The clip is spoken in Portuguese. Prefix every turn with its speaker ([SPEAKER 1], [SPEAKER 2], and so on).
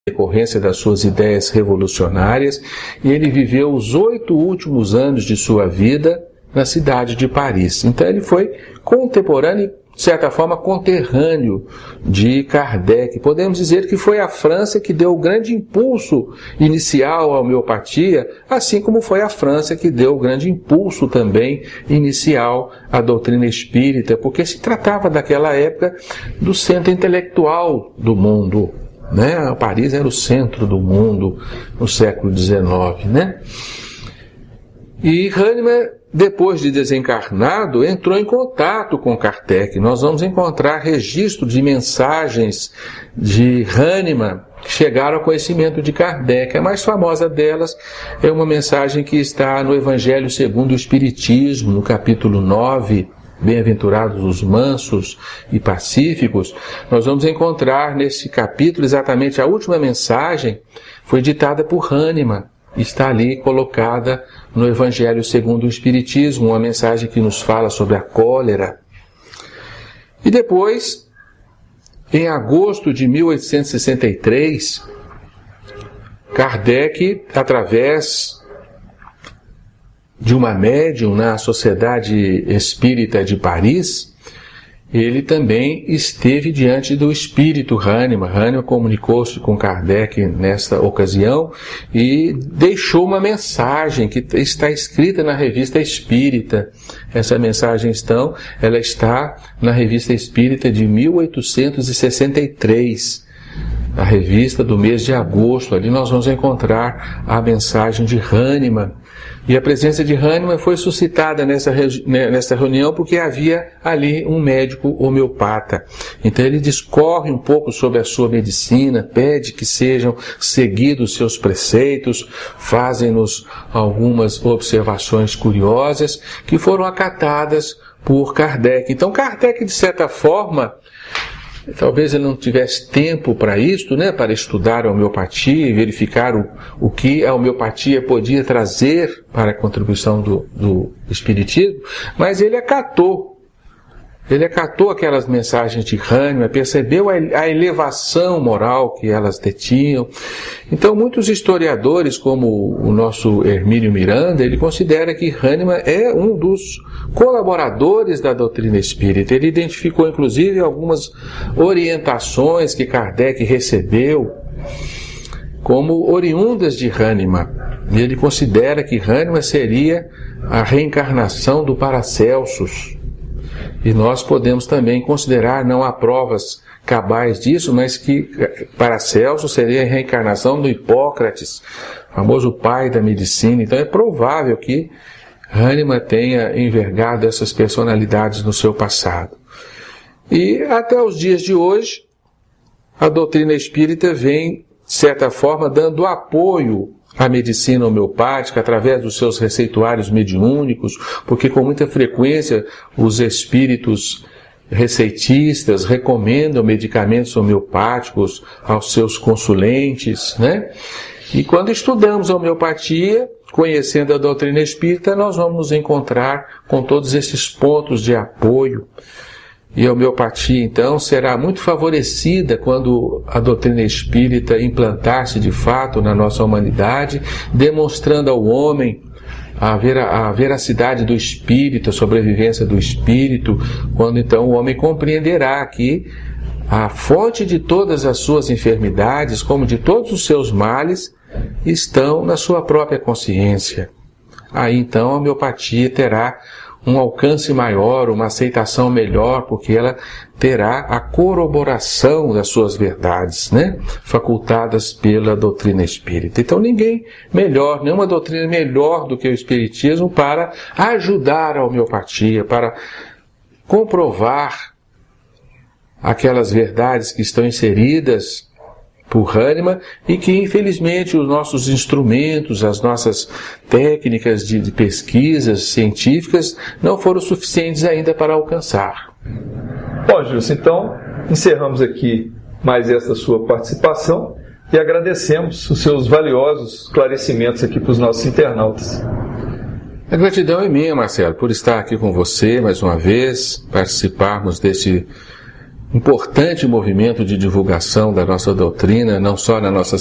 [SPEAKER 1] decorrência das suas ideias revolucionárias, e ele viveu os 8 últimos anos de sua vida na cidade de Paris. Então ele foi contemporâneo, de certa forma conterrâneo de Kardec. Podemos dizer que foi a França que deu o grande impulso inicial à homeopatia, assim como foi a França que deu o grande impulso também inicial à doutrina espírita, porque se tratava daquela época do centro intelectual do mundo, né? Paris era o centro do mundo no século XIX, né? E Hahnemann, depois de desencarnado, entrou em contato com Kardec. Nós vamos encontrar registro de mensagens de Hahnemann que chegaram ao conhecimento de Kardec. A mais famosa delas é uma mensagem que está no Evangelho segundo o Espiritismo, no capítulo 9, Bem-aventurados os mansos e pacíficos. Nós vamos encontrar nesse capítulo exatamente a última mensagem, foi ditada por Hahnemann. Está ali colocada no Evangelho segundo o Espiritismo, uma mensagem que nos fala sobre a cólera. E depois, em agosto de 1863, Kardec, através de uma médium na Sociedade Espírita de Paris, ele também esteve diante do espírito Hahnemann. Hahnemann comunicou-se com Kardec nesta ocasião e deixou uma mensagem que está escrita na Revista Espírita. Essa mensagem, então, ela está na Revista Espírita de 1863, a revista do mês de agosto. Ali nós vamos encontrar a mensagem de Hahnemann. E a presença de Hahnemann foi suscitada nessa reunião porque havia ali um médico homeopata. Então ele discorre um pouco sobre a sua medicina, pede que sejam seguidos seus preceitos, fazem-nos algumas observações curiosas que foram acatadas por Kardec. Então Kardec, de certa forma, talvez ele não tivesse tempo para isto, né, para estudar a homeopatia e verificar o que a homeopatia podia trazer para a contribuição do espiritismo, mas ele acatou aquelas mensagens de Hahnemann, percebeu a elevação moral que elas detinham. Então muitos historiadores, como o nosso Hermínio Miranda, ele considera que Hahnemann é um dos colaboradores da doutrina espírita. Ele identificou inclusive algumas orientações que Kardec recebeu como oriundas de Hahnemann. E ele considera que Hahnemann seria a reencarnação do Paracelsus. E nós podemos também considerar, não há provas cabais disso, mas que Paracelsus seria a reencarnação do Hipócrates, famoso pai da medicina. Então é provável que Hahnemann tenha envergado essas personalidades no seu passado. E até os dias de hoje, a doutrina espírita vem, de certa forma, dando apoio à medicina homeopática através dos seus receituários mediúnicos, porque com muita frequência os espíritos receitistas recomendam medicamentos homeopáticos aos seus consulentes, né? E quando estudamos a homeopatia, conhecendo a doutrina espírita, nós vamos nos encontrar com todos esses pontos de apoio. E a homeopatia, então, será muito favorecida quando a doutrina espírita implantar-se de fato na nossa humanidade, demonstrando ao homem a veracidade do espírito, a sobrevivência do espírito, quando então o homem compreenderá que a fonte de todas as suas enfermidades, como de todos os seus males, estão na sua própria consciência. Aí então a homeopatia terá um alcance maior, uma aceitação melhor, porque ela terá a corroboração das suas verdades, né, facultadas pela doutrina espírita. Então ninguém melhor, nenhuma doutrina melhor do que o espiritismo para ajudar a homeopatia, para comprovar aquelas verdades que estão inseridas por Hahnemann e que, infelizmente, os nossos instrumentos, as nossas técnicas de pesquisas científicas não foram suficientes ainda para alcançar.
[SPEAKER 2] Bom, Gilson, então encerramos aqui mais esta sua participação e agradecemos os seus valiosos esclarecimentos aqui para os nossos internautas.
[SPEAKER 1] A gratidão é minha, Marcelo, por estar aqui com você mais uma vez, participarmos deste importante movimento de divulgação da nossa doutrina, não só na nossa